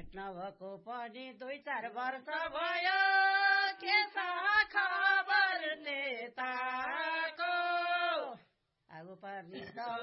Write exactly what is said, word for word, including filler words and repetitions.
नभएको पनि दुई चार वर्ष भयो के छ खबर नेताको आगो पर्ने